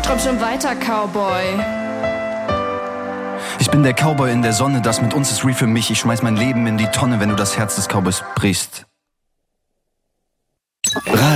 Träum schon weiter, Cowboy. Ich bin der Cowboy in der Sonne, das mit uns ist real für mich. Ich schmeiß mein Leben in die Tonne, wenn du das Herz des Cowboys brichst.